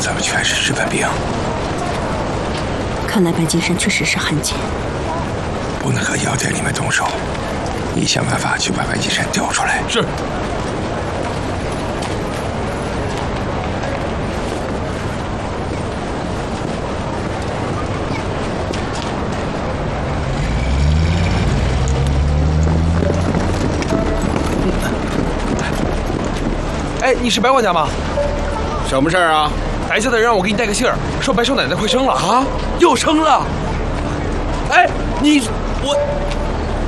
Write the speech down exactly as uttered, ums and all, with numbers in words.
怎么全是日本兵？ 看来白金山确实是汉奸， 不能和妖界里面动手。你想办法去把白金山调出来。 是。哎，你是白管家吗？ 什么事儿啊？ 白家的人让我给你带个信儿，说白少奶奶快生了啊，又生了。哎，你我。